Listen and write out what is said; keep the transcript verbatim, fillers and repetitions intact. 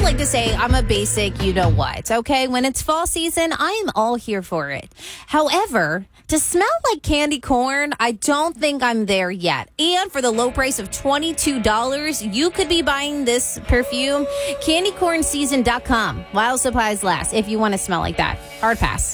like to say I'm a basic you know what, okay? When it's fall season, I am all here for it. However, to smell like candy corn, I don't think I'm there yet. And for the low price of twenty-two dollars, you could be buying this perfume. candy corn season dot com. While supplies last, if you want to smell like that. Hard pass.